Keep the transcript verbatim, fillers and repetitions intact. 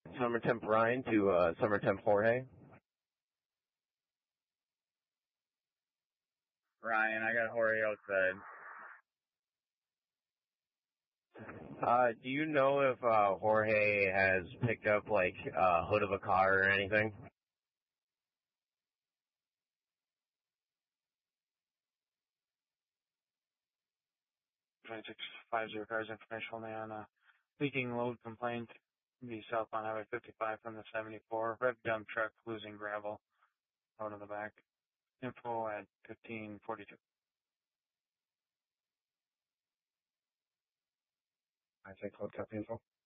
Summer Temp Ryan to uh, Summer Temp Jorge. Ryan, I got Jorge outside. Uh, do you know if uh, Jorge has picked up like a uh, hood of a car or anything? twenty-six five zero cars information only on a leaking load complaint. Be south on Highway fifty-five from the seventy-four. Red dump truck losing gravel out of the back. Info at fifteen forty-two. I take code copy info.